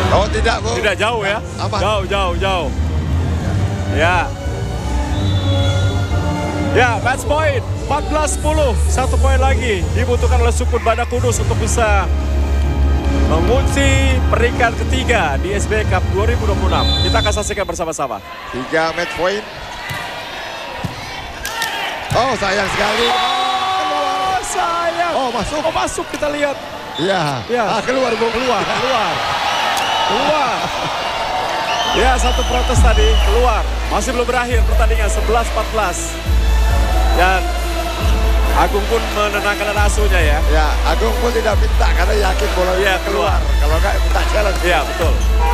Oh tidak Bu. Tidak jauh ya. Aman. Jauh. Ya. Ya, match point 14-10. 1 poin lagi dibutuhkan oleh Sukun Banda Kudus untuk bisa mengunci peringkat ketiga di SBI Cup 2026. Kita akan saksikan bersama-sama. 3 match point. Oh sayang sekali. Oh, sayang. Oh masuk. Oh, masuk kita lihat. Iya. Ya. Keluar Bu. Keluar. Ya, satu protes tadi keluar. Masih belum berakhir pertandingan 11-14. Dan Agung pun menenangkan asuhnya ya. Ya, Agung pun tidak minta karena yakin bola Iya, keluar. Kalau enggak minta challenge. Iya, betul.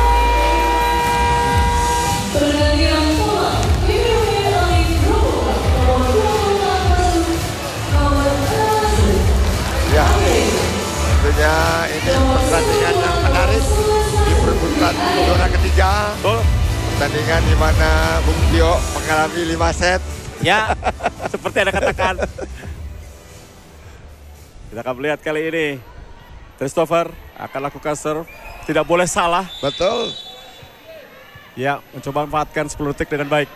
Ya, tentunya ini pertandingan yang menarik di perebutan juara ketiga. Betul. Pertandingan di mana Bung Tio mengalami 5 set. Ya, seperti Anda katakan. Kita akan melihat kali ini Christopher akan lakukan serve. Tidak boleh salah. Betul. Ya, mencoba manfaatkan 10 detik dengan baik.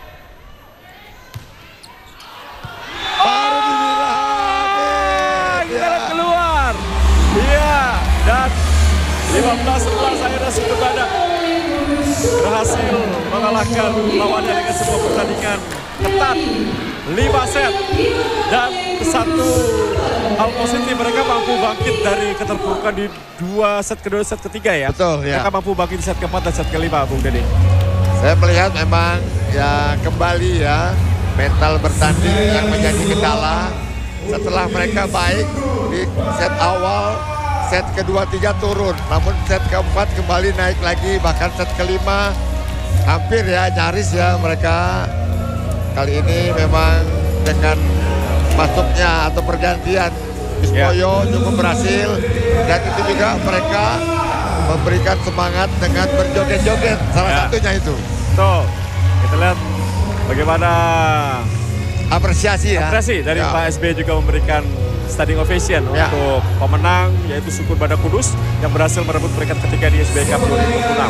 Baru dibilang. Kita keluar. Iya, dan 15-11 akhirnya Sukun Banda berhasil mengalahkan lawannya dengan sebuah pertandingan ketat 5 set. Dan satu hal positif, mereka mampu bangkit dari keterpurukan di 2 set kedua, set ketiga ya. Betul ya. Mereka mampu bangkit di set keempat dan set kelima, Bung Deddy. Saya melihat memang ya kembali ya mental bertanding yang menjadi kendala. Setelah mereka baik di set awal, set kedua tiga turun. Namun set keempat kembali naik lagi, bahkan set kelima hampir ya nyaris ya mereka. Kali ini memang dengan masuknya atau pergantian Ismoyo cukup berhasil. Dan itu juga mereka memberikan semangat dengan berjoget-joget. Salah satunya itu. Tuh, kita lihat bagaimana Apresiasi ya. apresiasi dari Ya. Pak SB juga memberikan standing ovation Ya. untuk pemenang yaitu Sukun Banda Kudus yang berhasil merebut peringkat ketiga di SBI Cup 2026.